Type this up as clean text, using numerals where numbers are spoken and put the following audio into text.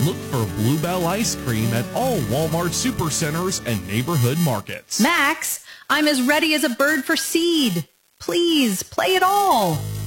look for Bluebell ice cream at all Walmart supercenters and neighborhood markets. Max, I'm as ready as a bird for seed. Please, play it all.